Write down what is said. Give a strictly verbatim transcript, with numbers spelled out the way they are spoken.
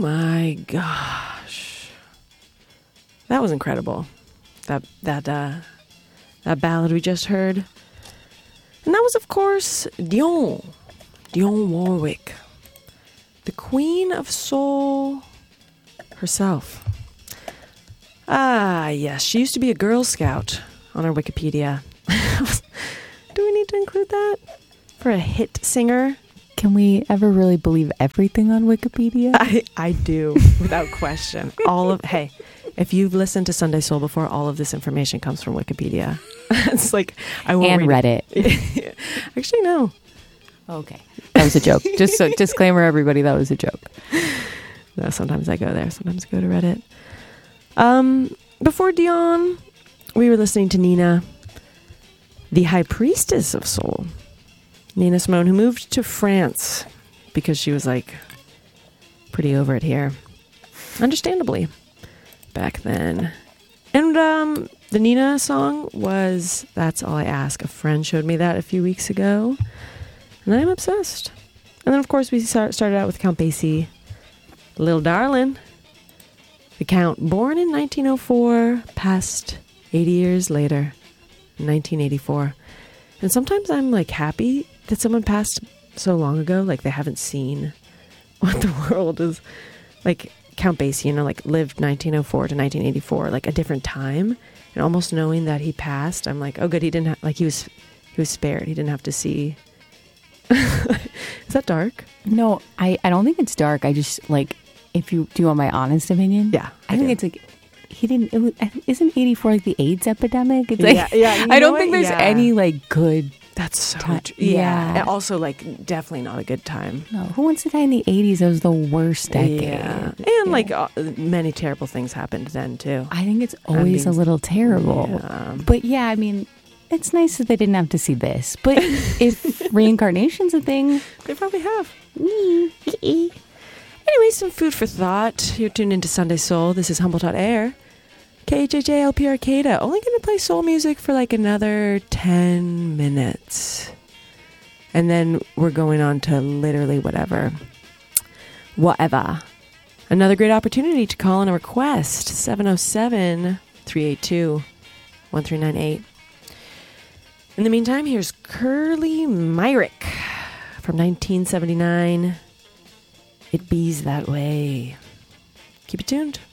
my gosh. That was incredible. That that uh, that ballad we just heard. And that was, of course, Dionne. Dionne Warwick. The Queen of Soul herself. Ah, yes. She used to be a Girl Scout on our Wikipedia. Do we need to include that? For a hit singer? Can we ever really believe everything on Wikipedia? I, I do, without question. All of hey, if you've listened to Sunday Soul before, all of this information comes from Wikipedia. It's like I won't and read Reddit. It. Actually, no. Okay, that was a joke. Just so disclaimer, everybody, that was a joke. No, sometimes I go there. Sometimes I go to Reddit. Um, before Dionne, we were listening to Nina, the High Priestess of Soul. Nina Simone, who moved to France because she was like pretty over it here. Understandably, back then. And um, the Nina song was That's All I Ask. A friend showed me that a few weeks ago, and I'm obsessed. And then, of course, we start, started out with Count Basie, Little Darling. The Count, born in nineteen oh four, passed eighty years later, in nineteen eighty-four. And sometimes I'm like happy that someone passed so long ago, like they haven't seen what the world is like. Count Basie, you know, like lived nineteen oh four to nineteen eighty-four, like a different time, and almost knowing that he passed, I'm like, oh good, he didn't have, like he was he was spared, he didn't have to see. Is that dark? No, I, I don't think it's dark. I just like, if you do you want my honest opinion? Yeah, I, I think do. It's like he didn't. It was, isn't eighty-four like the AIDS epidemic? It's like, yeah, yeah. You I don't know think what? there's yeah. any like good. That's so time. tr- yeah. yeah. And also, like, definitely not a good time. No, who wants to die in the eighties? It was the worst decade. Yeah. And yeah. like uh, many terrible things happened then too. I think it's always being, a little terrible. Yeah. But yeah, I mean, it's nice that they didn't have to see this. But if reincarnation's a thing, they probably have. Anyway, some food for thought. You're tuned into Sunday Soul. This is Humble dot Air. K H H A L P Arcata. Only going to play soul music for like another ten minutes. And then we're going on to literally whatever. Whatever. Another great opportunity to call in a request. seven oh seven, three eight two, one three nine eight. In the meantime, here's Curly Myrick from nineteen seventy-nine. It Bees That Way. Keep it tuned.